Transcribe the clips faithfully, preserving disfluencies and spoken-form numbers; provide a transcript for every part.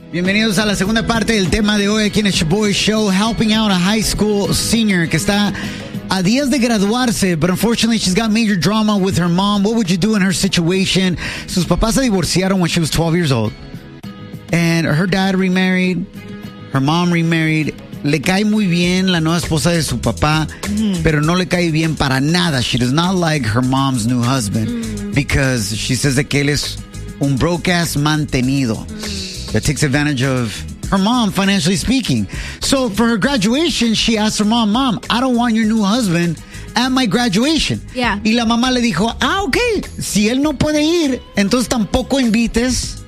Bienvenidos a la segunda parte del tema de hoy aquí en el Shaboy Show, helping out a high school senior que está a días de graduarse, but unfortunately she's got major drama with her mom. What would you do in her situation? Sus papás se divorciaron when she was twelve years old. And her dad remarried, her mom remarried. Le cae muy bien la nueva esposa de su papá, mm. pero no le cae bien para nada. She does not like her mom's new husband mm. because she says that que él es un broke-ass mantenido mm. that takes advantage of her mom, financially speaking. So for her graduation, she asked her mom, Mom, I don't want your new husband at my graduation. Yeah. Y la mamá le dijo, ah, ok, si él no puede ir, entonces tampoco invites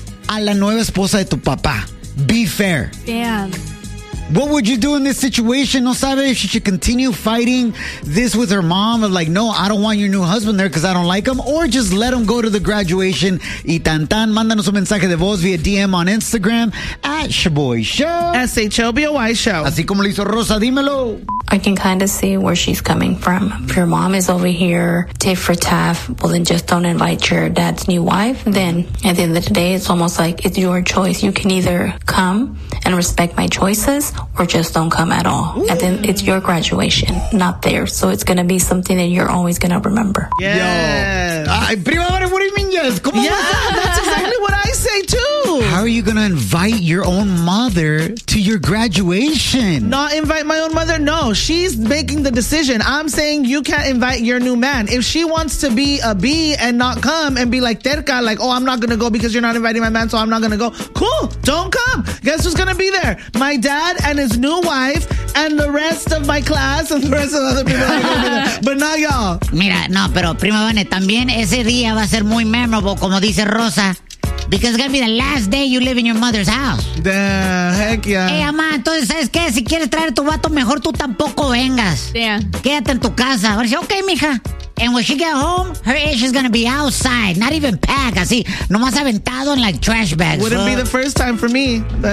a la nueva esposa de tu papá. Be fair. Damn. What would you do in this situation? No sabe if she should continue fighting this with her mom of like, no, I don't want your new husband there because I don't like him, or just let him go to the graduation. Y tan tan, mándanos un mensaje de voz via D M on Instagram at Shaboy Show. S H O B O Y Show. Así como lo hizo Rosa, dímelo. I can kind of see where she's coming from. If your mom is over here, tit for tat, well, then just don't invite your dad's new wife. Then at the end of the day, it's almost like it's your choice. You can either come and respect my choices or just don't come at all. Ooh. And then it's your graduation, not theirs. So it's going to be something that you're always going to remember. Yes. Yo. Ay, prima, what do you mean yes? ¿Cómo yeah, that's exactly what I say too. How are you going to invite your own mother to your graduation? Not invite my own mother? No, she's making the decision. I'm saying you can't invite your new man. If she wants to be a B and not come and be like terca, like, oh, I'm not going to go because you're not inviting my man, so I'm not going to go. Cool, don't come. Guess who's going to be there? My dad and his new wife and the rest of my class and the rest of the other people that are going to be there. But not y'all. Mira, no, pero prima Vane, también ese día va a ser muy memorable, como dice Rosa. Because it's going to be the last day you live in your mother's house. The heck yeah. Hey, mamá, entonces, ¿sabes qué? Si quieres traer a tu vato, mejor tú tampoco vengas. Yeah. Quédate en tu casa. Ahora dice, okay, mija. And when she get home, her ish is going to be outside. Not even packed, así. Nomás aventado in like trash bags. Wouldn't be the first time for me. The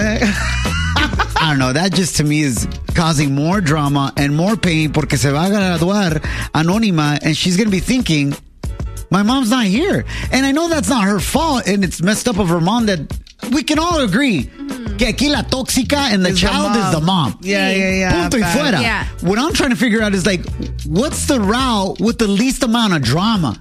heck? I don't know. That just to me is causing more drama and more pain porque se va a graduar anónima and she's going to be thinking, my mom's not here. And I know that's not her fault and it's messed up of her mom that we can all agree mm-hmm. que aquí la tóxica and the is child the is the mom. Yeah, yeah, yeah. Punto y fuera. Yeah. What I'm trying to figure out is like, what's the route with the least amount of drama?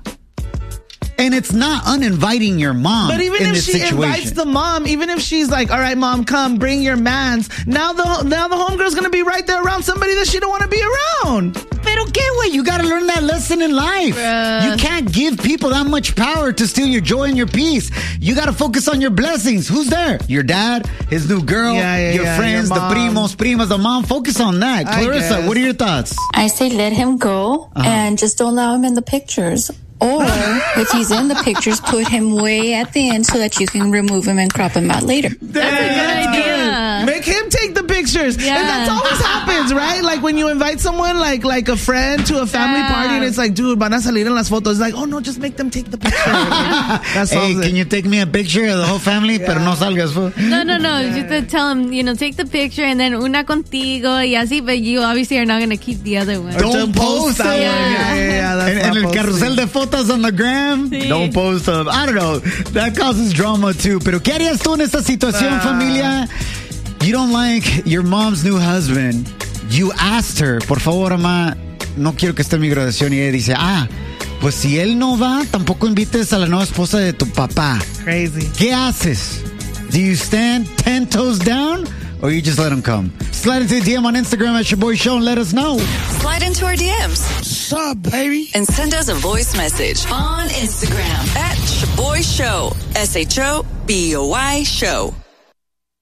And it's not uninviting your mom. But even in if this she situation. invites the mom, even if she's like, all right, mom, come, bring your mans. Now the now the homegirl's going to be right there around somebody that she don't want to be around. Pero qué, güey? You got to learn that lesson in life. Bruh. You can't give people that much power to steal your joy and your peace. You got to focus on your blessings. Who's there? Your dad, his new girl, yeah, yeah, your yeah, friends, your the primos, primas, the mom. Focus on that. I Clarissa, guess. what are your thoughts? I say let him go Uh-huh. and just don't allow him in the pictures. Or if he's in the pictures, put him way at the end so that you can remove him and crop him out later. That's a good idea. Make him take the pictures. Yeah. And that's always happens, right? Like when you invite someone, like like a friend to a family Yeah. party, and it's like, dude, van a salir en las fotos. It's like, oh, no, just make them take the picture. That's Hey, all can you take me a picture of the whole family? Yeah. Pero no salgas. fool. No, no, no. You have to tell him, you know, take the picture and then una contigo y así, but you obviously are not going to keep the other one. Don't post that it. one. Yeah, yeah, yeah. That's En, not en el posting. carrusel de fotos on the gram, Sí. don't post them. I don't know. That causes drama too. Pero ¿qué harías tú en esta situación, Ah. familia? You don't like your mom's new husband. You asked her, por favor, mamá, no quiero que esté en mi graduación. Y ella dice, ah, pues si él no va, tampoco invites a la nueva esposa de tu papá. Crazy. ¿Qué haces? Do you stand ten toes down? Or you just let him come? Slide into the D M on Instagram at Shaboy Show and let us know. Slide into our D Ms. What's up, baby? And send us a voice message on Instagram at Shaboy Show. S H O B O Y Show.